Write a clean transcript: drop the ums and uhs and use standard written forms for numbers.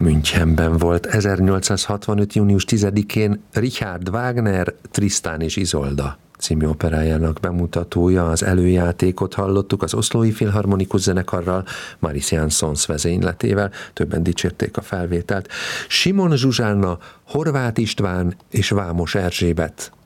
Münchenben volt 1865. június 10-én Richard Wagner Tristan és Isolda című operájának bemutatója. Az előjátékot hallottuk az Oslói Filharmonikus Zenekarral, Maris Jansons vezényletével, többen dicsérték a felvételt. Simon Zsuzsána, Horváth István és Vámos Erzsébet